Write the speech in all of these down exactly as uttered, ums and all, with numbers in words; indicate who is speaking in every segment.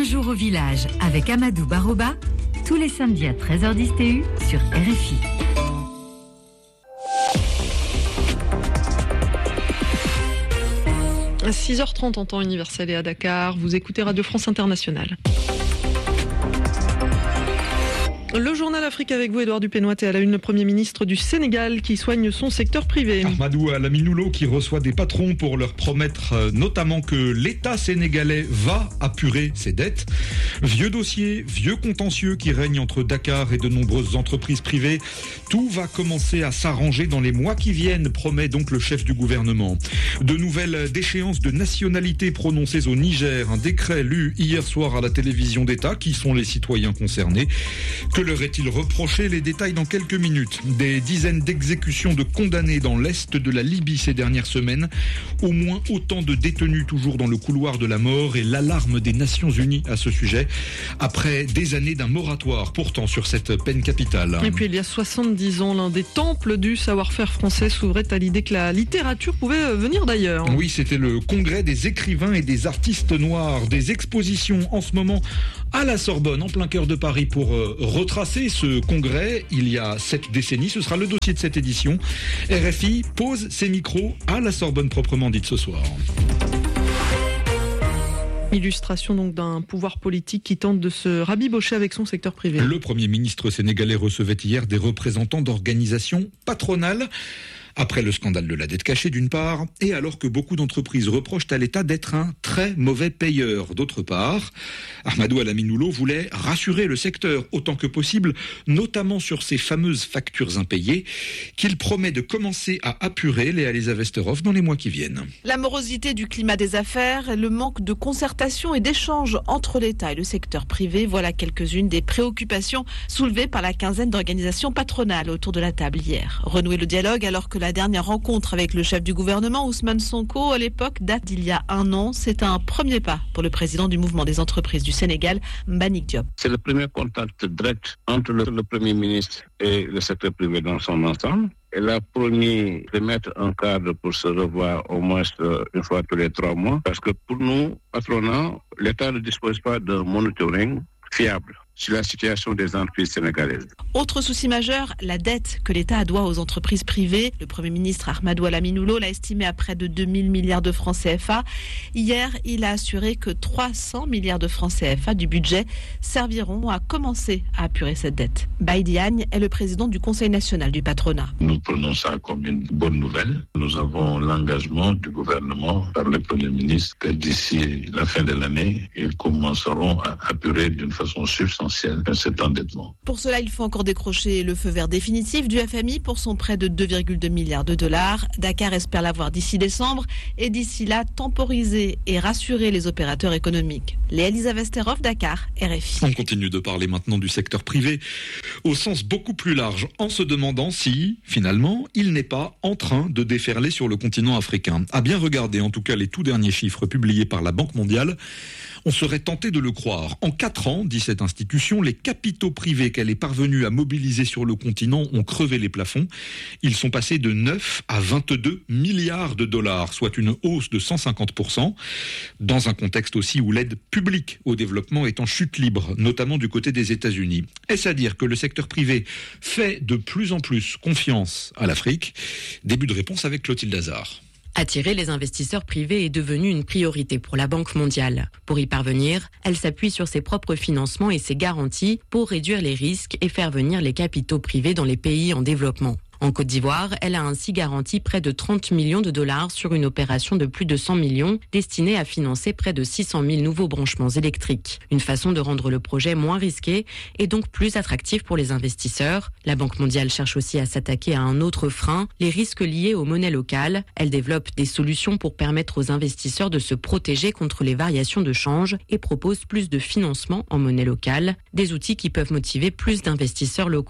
Speaker 1: Un jour au village avec Amadou Baroba, tous les samedis à treize heures dix T U sur R F I.
Speaker 2: À six heures trente en temps universel et à Dakar, vous écoutez Radio France Internationale. Le journal Afrique avec vous, Édouard Dupénoit, et à la une, le Premier ministre du Sénégal qui soigne son secteur privé.
Speaker 3: Ahmadou Lamine qui reçoit des patrons pour leur promettre notamment que l'État sénégalais va apurer ses dettes. Vieux dossier, vieux contentieux qui règne entre Dakar et de nombreuses entreprises privées. Tout va commencer à s'arranger dans les mois qui viennent, promet donc le chef du gouvernement. De nouvelles déchéances de nationalité prononcées au Niger. Un décret lu hier soir à la télévision d'État. Qui sont les citoyens concernés? Que leur est-il reproché? Les détails dans quelques minutes. Des dizaines d'exécutions de condamnés dans l'est de la Libye ces dernières semaines. Au moins autant de détenus toujours dans le couloir de la mort et l'alarme des Nations Unies à ce sujet. Après des années d'un moratoire pourtant sur cette peine capitale.
Speaker 2: Et puis il y a soixante-dix ans, l'un des temples du savoir-faire français s'ouvrait à l'idée que la littérature pouvait venir d'ailleurs.
Speaker 3: Oui, c'était le congrès des écrivains et des artistes noirs. Des expositions en ce moment à la Sorbonne, en plein cœur de Paris, pour euh, retracer ce congrès il y a sept décennies. Ce sera le dossier de cette édition. R F I pose ses micros à la Sorbonne proprement dite ce soir.
Speaker 2: Illustration donc d'un pouvoir politique qui tente de se rabibocher avec son secteur privé.
Speaker 3: Le Premier ministre sénégalais recevait hier des représentants d'organisations patronales. Après le scandale de la dette cachée d'une part, et alors que beaucoup d'entreprises reprochent à l'État d'être un très mauvais payeur d'autre part, Ahmadou Lamine voulait rassurer le secteur autant que possible, notamment sur ces fameuses factures impayées, qu'il promet de commencer à apurer. Léa Lisa Westerhoff dans les mois qui viennent.
Speaker 4: La morosité du climat des affaires, le manque de concertation et d'échange entre l'État et le secteur privé, voilà quelques-unes des préoccupations soulevées par la quinzaine d'organisations patronales autour de la table hier. Renouer le dialogue alors que la dernière rencontre avec le chef du gouvernement, Ousmane Sonko, à l'époque, date d'il y a un an. C'est un premier pas pour le président du mouvement des entreprises du Sénégal, Mbagnick Diop.
Speaker 5: C'est le premier contact direct entre le, le Premier ministre et le secteur privé dans son ensemble. Elle a promis de mettre un cadre pour se revoir au moins une fois tous les trois mois. Parce que pour nous, patronat, l'État ne dispose pas d'un monitoring fiable sur la situation des entreprises sénégalaises.
Speaker 4: Autre souci majeur, la dette que l'État doit aux entreprises privées. Le Premier ministre Ahmadou Lamine l'a estimé à près de deux mille milliards de francs C F A. Hier, il a assuré que trois cents milliards de francs C F A du budget serviront à commencer à apurer cette dette. Baï Diagne est le président du Conseil national du patronat.
Speaker 6: Nous prenons ça comme une bonne nouvelle. Nous avons l'engagement du gouvernement par le Premier ministre que d'ici la fin de l'année, ils commenceront à apurer d'une façon substantielle cet endettement.
Speaker 4: Pour cela, il faut encore décrocher le feu vert définitif du F M I pour son prêt de deux virgule deux milliards de dollars. Dakar espère l'avoir d'ici décembre et d'ici là, temporiser et rassurer les opérateurs économiques. Léa Lisa Westerhoff, Dakar, R F I.
Speaker 3: On continue de parler maintenant du secteur privé au sens beaucoup plus large, en se demandant si, finalement, il n'est pas en train de déferler sur le continent africain. À bien regarder, en tout cas, les tout derniers chiffres publiés par la Banque mondiale, on serait tenté de le croire. En quatre ans, dit cette institution, les capitaux privés qu'elle est parvenue à mobiliser sur le continent ont crevé les plafonds. Ils sont passés de neuf à vingt-deux milliards de dollars, soit une hausse de cent cinquante pour cent, dans un contexte aussi où l'aide publique au développement est en chute libre, notamment du côté des États-Unis. Est-ce à dire que le secteur privé fait de plus en plus confiance à l'Afrique? Début de réponse avec Clotilde Hazard.
Speaker 7: Attirer les investisseurs privés est devenu une priorité pour la Banque mondiale. Pour y parvenir, elle s'appuie sur ses propres financements et ses garanties pour réduire les risques et faire venir les capitaux privés dans les pays en développement. En Côte d'Ivoire, elle a ainsi garanti près de trente millions de dollars sur une opération de plus de cent millions destinée à financer près de six cent mille nouveaux branchements électriques. Une façon de rendre le projet moins risqué et donc plus attractif pour les investisseurs. La Banque mondiale cherche aussi à s'attaquer à un autre frein, les risques liés aux monnaies locales. Elle développe des solutions pour permettre aux investisseurs de se protéger contre les variations de change et propose plus de financement en monnaie locale, des outils qui peuvent motiver plus d'investisseurs locaux.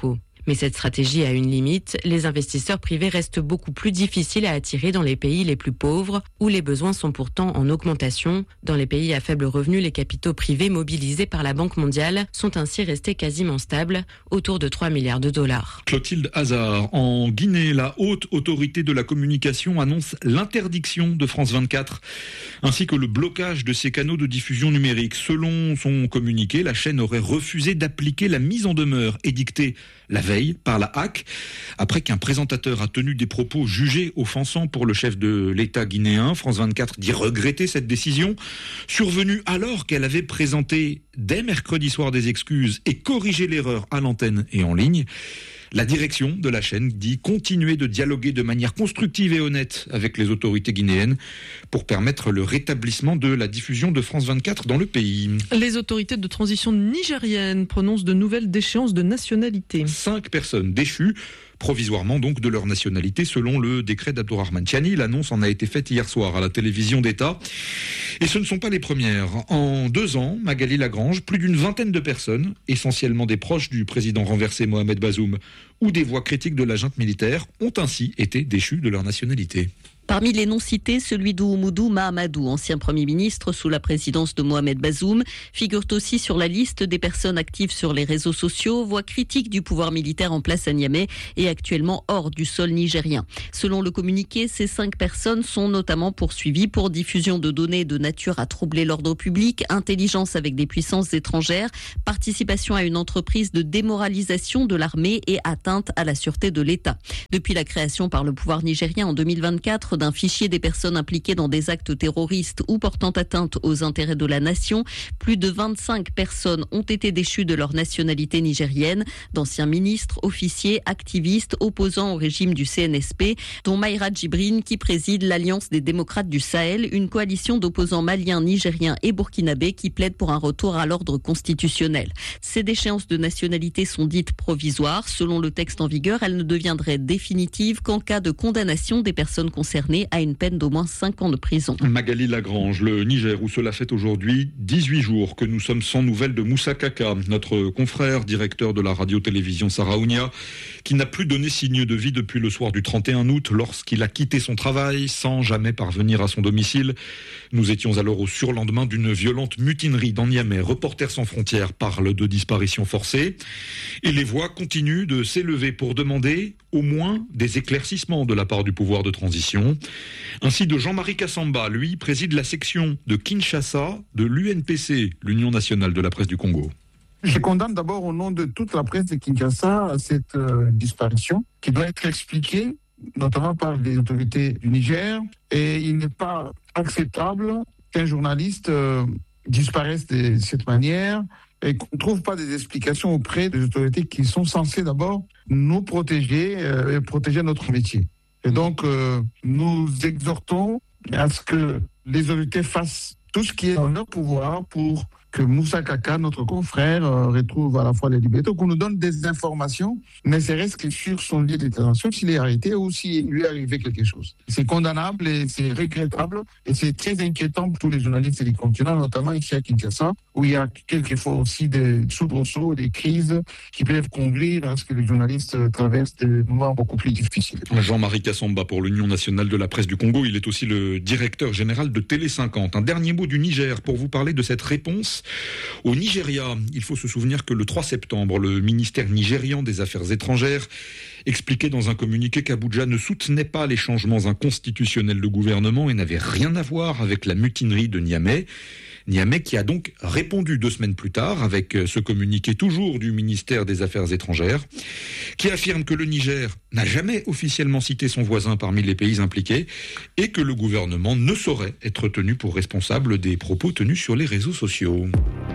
Speaker 7: Mais cette stratégie a une limite. Les investisseurs privés restent beaucoup plus difficiles à attirer dans les pays les plus pauvres, où les besoins sont pourtant en augmentation. Dans les pays à faible revenu, les capitaux privés mobilisés par la Banque mondiale sont ainsi restés quasiment stables, autour de trois milliards de dollars.
Speaker 3: Clotilde Hazard, en Guinée, la haute autorité de la communication annonce l'interdiction de France vingt-quatre, ainsi que le blocage de ses canaux de diffusion numérique. Selon son communiqué, la chaîne aurait refusé d'appliquer la mise en demeure édictée la veille par la H A C, après qu'un présentateur a tenu des propos jugés offensants pour le chef de l'État guinéen. France vingt-quatre dit regretter cette décision, survenue alors qu'elle avait présenté dès mercredi soir des excuses et corrigé l'erreur à l'antenne et en ligne. La direction de la chaîne dit continuer de dialoguer de manière constructive et honnête avec les autorités guinéennes pour permettre le rétablissement de la diffusion de France vingt-quatre dans le pays.
Speaker 2: Les autorités de transition nigériennes prononcent de nouvelles déchéances de nationalité.
Speaker 3: Cinq personnes déchues provisoirement donc de leur nationalité selon le décret d'Abdourahmane Tiani. L'annonce en a été faite hier soir à la télévision d'État. Et ce ne sont pas les premières. En deux ans, Magali Lagrange, plus d'une vingtaine de personnes, essentiellement des proches du président renversé Mohamed Bazoum ou des voix critiques de la junte militaire, ont ainsi été déchues de leur nationalité.
Speaker 8: Parmi les noms cités, celui d'Oumoudou Mahamadou, ancien Premier ministre sous la présidence de Mohamed Bazoum, figure aussi sur la liste des personnes actives sur les réseaux sociaux, voix critique du pouvoir militaire en place à Niamey et actuellement hors du sol nigérien. Selon le communiqué, ces cinq personnes sont notamment poursuivies pour diffusion de données de nature à troubler l'ordre public, intelligence avec des puissances étrangères, participation à une entreprise de démoralisation de l'armée et atteinte à la sûreté de l'État. Depuis la création par le pouvoir nigérien en deux mille vingt-quatre d'un fichier des personnes impliquées dans des actes terroristes ou portant atteinte aux intérêts de la nation, plus de vingt-cinq personnes ont été déchues de leur nationalité nigérienne, d'anciens ministres, officiers, activistes, opposants au régime du C N S P, dont Maïra Djibrine qui préside l'Alliance des démocrates du Sahel, une coalition d'opposants maliens, nigériens et burkinabés qui plaident pour un retour à l'ordre constitutionnel. Ces déchéances de nationalité sont dites provisoires. Selon le texte en vigueur, elles ne deviendraient définitives qu'en cas de condamnation des personnes concernées à une peine d'au moins cinq ans de prison.
Speaker 3: Magali Lagrange, le Niger, où cela fait aujourd'hui dix-huit jours que nous sommes sans nouvelles de Moussa Kaka, notre confrère, directeur de la radio-télévision Saraounia, qui n'a plus donné signe de vie depuis le soir du trente et un août, lorsqu'il a quitté son travail sans jamais parvenir à son domicile. Nous étions alors au surlendemain d'une violente mutinerie dans Niamey. Reporters sans frontières parlent de disparition forcée. Et les voix continuent de s'élever pour demander au moins des éclaircissements de la part du pouvoir de transition. Ainsi de Jean-Marie Kassamba, lui, préside la section de Kinshasa de l'U N P C, l'Union nationale de la presse du Congo.
Speaker 9: Je condamne d'abord au nom de toute la presse de Kinshasa cette euh, disparition qui doit être expliquée, notamment par les autorités du Niger. Et il n'est pas acceptable qu'un journaliste euh, disparaisse de cette manière et qu'on ne trouve pas des explications auprès des autorités qui sont censées d'abord nous protéger euh, et protéger notre métier. Et donc, euh, nous exhortons à ce que les autorités fassent tout ce qui est dans leur pouvoir pour que Moussa Kaka, notre confrère, euh, retrouve à la fois les libertés, qu'on nous donne des informations, ne serait-ce que sur son lieu de détention, s'il est arrêté ou s'il lui est arrivé quelque chose. C'est condamnable et c'est regrettable et c'est très inquiétant pour tous les journalistes du continent, notamment ici à Kinshasa, où il y a quelquefois aussi des soubresauts, des crises qui peuvent conduire à ce que les journalistes traversent des moments beaucoup plus difficiles.
Speaker 3: Jean-Marie Kassamba pour l'Union nationale de la presse du Congo, il est aussi le directeur général de Télé cinquante. Un dernier mot du Niger pour vous parler de cette réponse au Nigeria. Il faut se souvenir que le trois septembre, le ministère nigérian des Affaires étrangères expliquait dans un communiqué qu'Abuja ne soutenait pas les changements inconstitutionnels de gouvernement et n'avait rien à voir avec la mutinerie de Niamey. Niamey qui a donc répondu deux semaines plus tard avec ce communiqué toujours du ministère des Affaires étrangères qui affirme que le Niger n'a jamais officiellement cité son voisin parmi les pays impliqués et que le gouvernement ne saurait être tenu pour responsable des propos tenus sur les réseaux sociaux.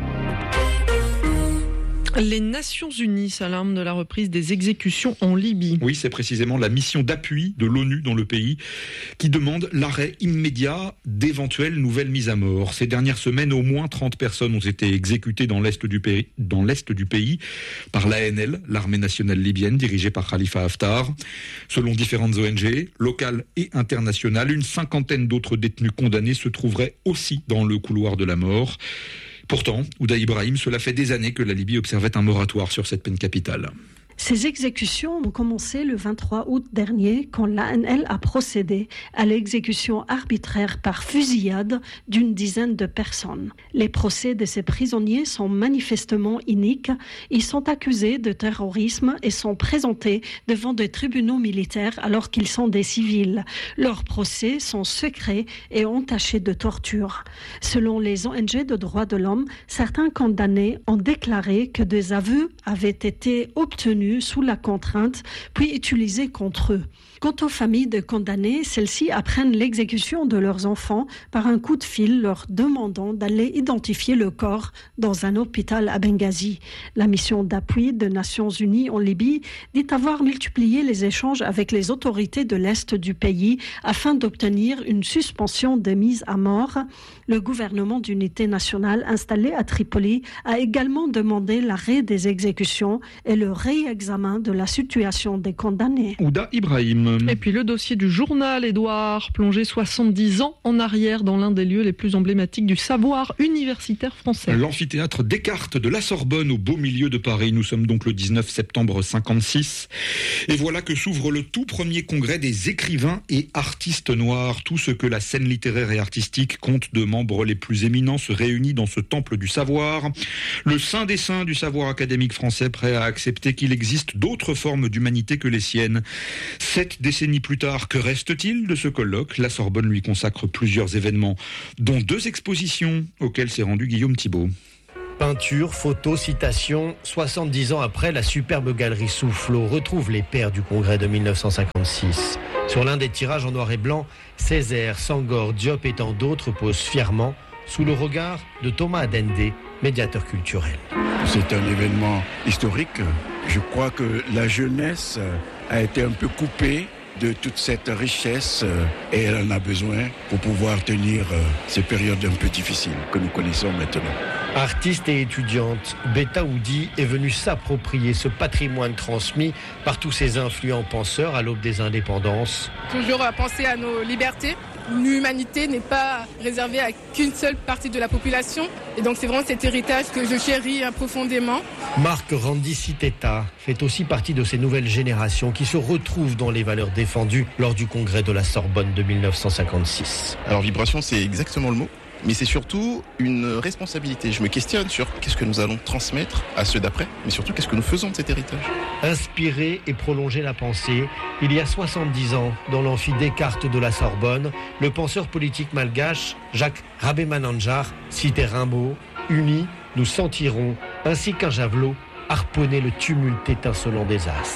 Speaker 2: Les Nations Unies s'alarment de la reprise des exécutions en Libye.
Speaker 3: Oui, c'est précisément la mission d'appui de l'ONU dans le pays qui demande l'arrêt immédiat d'éventuelles nouvelles mises à mort. Ces dernières semaines, au moins trente personnes ont été exécutées dans l'est du pays, dans l'est du pays par l'A N L, l'armée nationale libyenne dirigée par Khalifa Haftar. Selon différentes O N G, locales et internationales, une cinquantaine d'autres détenus condamnés se trouveraient aussi dans le couloir de la mort. Pourtant, Ouda Ibrahim, cela fait des années que la Libye observait un moratoire sur cette peine capitale.
Speaker 10: Ces exécutions ont commencé le vingt-trois août dernier quand l'A N L a procédé à l'exécution arbitraire par fusillade d'une dizaine de personnes. Les procès de ces prisonniers sont manifestement iniques. Ils sont accusés de terrorisme et sont présentés devant des tribunaux militaires alors qu'ils sont des civils. Leurs procès sont secrets et entachés de torture. Selon les O N G de droits de l'homme, certains condamnés ont déclaré que des aveux avaient été obtenus sous la contrainte, puis utilisés contre eux. Quant aux familles de condamnés, celles-ci apprennent l'exécution de leurs enfants par un coup de fil leur demandant d'aller identifier le corps dans un hôpital à Benghazi. La mission d'appui des Nations Unies en Libye dit avoir multiplié les échanges avec les autorités de l'Est du pays afin d'obtenir une suspension des mises à mort. Le gouvernement d'unité nationale installé à Tripoli a également demandé l'arrêt des exécutions et le réexamen de la situation des condamnés.
Speaker 3: Ouda Ibrahim.
Speaker 2: Et puis le dossier du journal Édouard, plongé soixante-dix ans en arrière dans l'un des lieux les plus emblématiques du savoir universitaire français.
Speaker 3: L'amphithéâtre Descartes de la Sorbonne au beau milieu de Paris. Nous sommes donc le dix-neuf septembre cinquante-six. Et voilà que s'ouvre le tout premier congrès des écrivains et artistes noirs. Tout ce que la scène littéraire et artistique compte de membres les plus éminents se réunit dans ce temple du savoir. Le saint des saints du savoir académique français, prêt à accepter qu'il existe d'autres formes d'humanité que les siennes. Sept décennies plus tard, que reste-t-il de ce colloque ? La Sorbonne lui consacre plusieurs événements, dont deux expositions auxquelles s'est rendu Guillaume Thibault.
Speaker 11: Peinture, photos, citations, soixante-dix ans après, la superbe galerie Soufflot retrouve les pères du congrès de mille neuf cent cinquante-six. Sur l'un des tirages en noir et blanc, Césaire, Senghor, Diop et tant d'autres posent fièrement sous le regard de Thomas Adende, médiateur culturel.
Speaker 12: C'est un événement historique. Je crois que la jeunesse a été un peu coupée de toute cette richesse et elle en a besoin pour pouvoir tenir ces périodes un peu difficiles que nous connaissons maintenant.
Speaker 11: Artiste et étudiante, Beta Oudi est venue s'approprier ce patrimoine transmis par tous ces influents penseurs à l'aube des indépendances.
Speaker 13: Toujours à penser à nos libertés. L'humanité n'est pas réservée à qu'une seule partie de la population. Et donc c'est vraiment cet héritage que je chéris profondément.
Speaker 11: Marc Randiciteta fait aussi partie de ces nouvelles générations qui se retrouvent dans les valeurs défendues lors du congrès de la Sorbonne de mille neuf cent cinquante-six.
Speaker 14: Alors vibration, c'est exactement le mot. Mais c'est surtout une responsabilité. Je me questionne sur qu'est-ce que nous allons transmettre à ceux d'après, mais surtout qu'est-ce que nous faisons de cet héritage.
Speaker 11: Inspirer et prolonger la pensée, il y a soixante-dix ans, dans l'amphi Descartes de la Sorbonne, le penseur politique malgache Jacques Rabé-Manandjar citait Rimbaud, « Unis, nous sentirons, ainsi qu'un javelot, harponner le tumulte étincelant des astres ».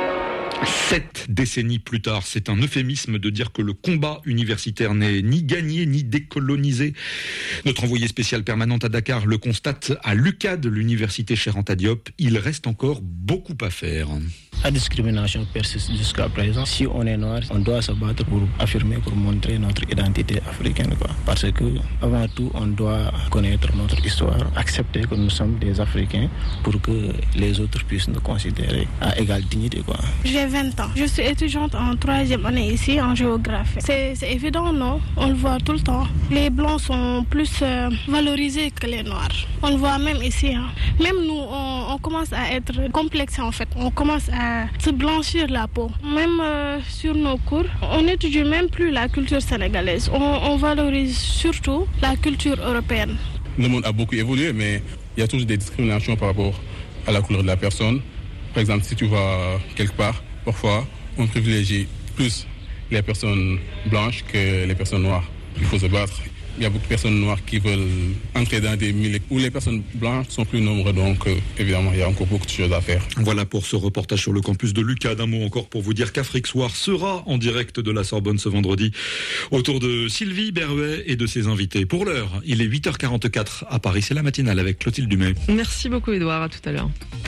Speaker 3: Sept décennies plus tard, c'est un euphémisme de dire que le combat universitaire n'est ni gagné ni décolonisé. Notre envoyé spécial permanent à Dakar le constate à l'U C A D, l'université Cheikh Anta Diop. Il reste encore beaucoup à faire.
Speaker 15: La discrimination persiste jusqu'à présent. Si on est noir, on doit se battre pour affirmer, pour montrer notre identité africaine, quoi. Parce que, avant tout, on doit connaître notre histoire, accepter que nous sommes des Africains pour que les autres puissent nous considérer à égale dignité, quoi.
Speaker 16: J'ai vingt ans. Je suis étudiante en troisième année ici en géographie. C'est, c'est évident, non? On le voit tout le temps. Les blancs sont plus euh, valorisés que les noirs. On le voit même ici. Hein. Même nous, on, on commence à être complexés en fait. On commence à se blanchir la peau. Même euh, sur nos cours, on n'étudie même plus la culture sénégalaise. On, on valorise surtout la culture européenne.
Speaker 17: Le monde a beaucoup évolué, mais il y a toujours des discriminations par rapport à la couleur de la personne. Par exemple, si tu vas quelque part, parfois, on privilégie plus les personnes blanches que les personnes noires. Il faut se battre. Il y a beaucoup de personnes noires qui veulent entrer dans des milieux où les personnes blanches sont plus nombreuses. Donc, euh, évidemment, il y a encore beaucoup de choses à faire.
Speaker 3: Voilà pour ce reportage sur le campus de l'U C A D. Un mot encore pour vous dire qu'Afrique Soir sera en direct de la Sorbonne ce vendredi autour de Sylvie Berruet et de ses invités. Pour l'heure, il est huit heures quarante-quatre à Paris. C'est la matinale avec Clotilde Dumais.
Speaker 2: Merci beaucoup, Édouard. À tout à l'heure.